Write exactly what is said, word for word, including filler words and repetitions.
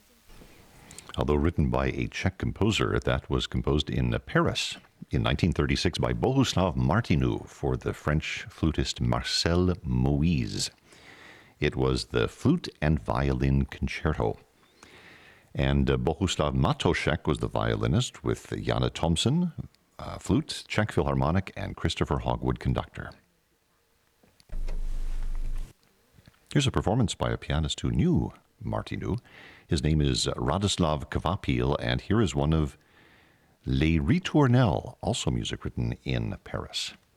Although written by a Czech composer, that was composed in Paris in nineteen thirty-six by Bohuslav Martinu for the French flutist Marcel Moise. It was the Flute and Violin Concerto. And uh, Bohuslav Matošek was the violinist, with Jana Thompson, uh, flute, Czech Philharmonic, and Christopher Hogwood, conductor. Here's a performance by a pianist who knew Martinu. His name is Radoslav Kvapil, and here is one of Les Ritournelles, also music written in Paris.